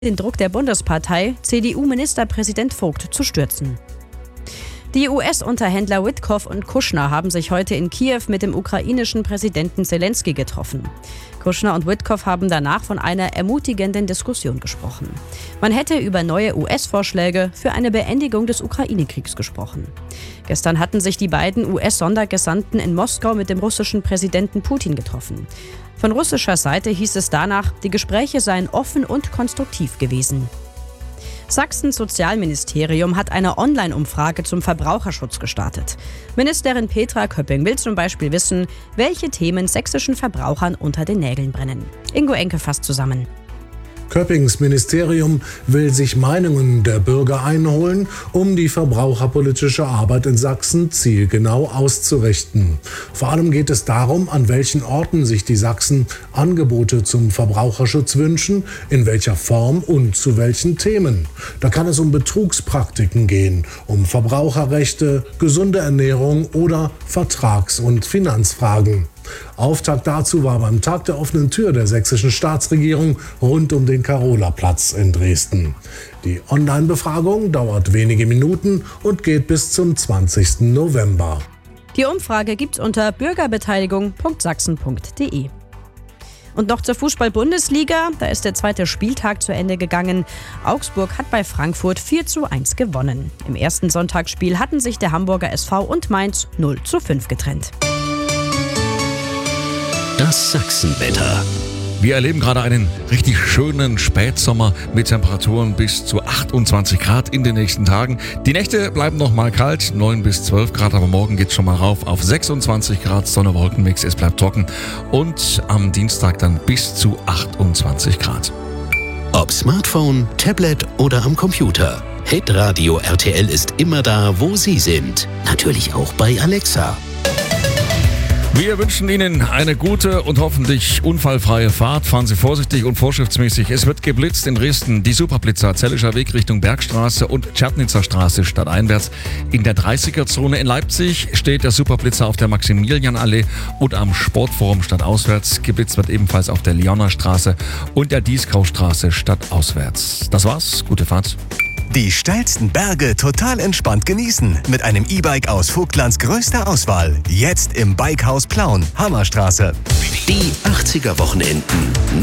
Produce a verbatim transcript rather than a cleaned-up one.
den Druck der Bundespartei, C D U-Ministerpräsident Vogt zu stürzen. Die U S-Unterhändler Witkoff und Kushner haben sich heute in Kiew mit dem ukrainischen Präsidenten Selenskyj getroffen. Kushner und Witkoff haben danach von einer ermutigenden Diskussion gesprochen. Man hätte über neue U S-Vorschläge für eine Beendigung des Ukraine-Kriegs gesprochen. Gestern hatten sich die beiden U S-Sondergesandten in Moskau mit dem russischen Präsidenten Putin getroffen. Von russischer Seite hieß es danach, die Gespräche seien offen und konstruktiv gewesen. Sachsens Sozialministerium hat eine Online-Umfrage zum Verbraucherschutz gestartet. Ministerin Petra Köpping will zum Beispiel wissen, welche Themen sächsischen Verbrauchern unter den Nägeln brennen. Ingo Enke fasst zusammen. Köppings Ministerium will sich Meinungen der Bürger einholen, um die verbraucherpolitische Arbeit in Sachsen zielgenau auszurichten. Vor allem geht es darum, an welchen Orten sich die Sachsen Angebote zum Verbraucherschutz wünschen, in welcher Form und zu welchen Themen. Da kann es um Betrugspraktiken gehen, um Verbraucherrechte, gesunde Ernährung oder Vertrags- und Finanzfragen. Auftakt dazu war beim Tag der offenen Tür der sächsischen Staatsregierung rund um den Carolaplatz in Dresden. Die Online-Befragung dauert wenige Minuten und geht bis zum zwanzigsten November. Die Umfrage gibt's unter bürgerbeteiligung punkt sachsen punkt de. Und noch zur Fußball-Bundesliga. Da ist der zweite Spieltag zu Ende gegangen. Augsburg hat bei Frankfurt vier zu eins gewonnen. Im ersten Sonntagsspiel hatten sich der Hamburger S V und Mainz null zu fünf getrennt. Das Sachsenwetter. Wir erleben gerade einen richtig schönen Spätsommer mit Temperaturen bis zu achtundzwanzig Grad in den nächsten Tagen. Die Nächte bleiben noch mal kalt, neun bis zwölf Grad, aber morgen geht's schon mal rauf auf sechsundzwanzig Grad, Sonne-Wolkenmix, es bleibt trocken und am Dienstag dann bis zu achtundzwanzig Grad. Ob Smartphone, Tablet oder am Computer. Hitradio R T L ist immer da, wo Sie sind. Natürlich auch bei Alexa. Wir wünschen Ihnen eine gute und hoffentlich unfallfreie Fahrt. Fahren Sie vorsichtig und vorschriftsmäßig. Es wird geblitzt in Dresden. Die Superblitzer Zellischer Weg Richtung Bergstraße und Tschernitzer Straße stadteinwärts. In der dreißiger-Zone in Leipzig steht der Superblitzer auf der Maximilianallee und am Sportforum stadtauswärts. Geblitzt wird ebenfalls auf der Lioner Straße und der Dieskaustraße stadtauswärts. Das war's. Gute Fahrt. Die steilsten Berge total entspannt genießen mit einem E-Bike aus Vogtlands größter Auswahl. Jetzt im Bikehaus Plauen, Hammerstraße. Die achtziger Wochenenden.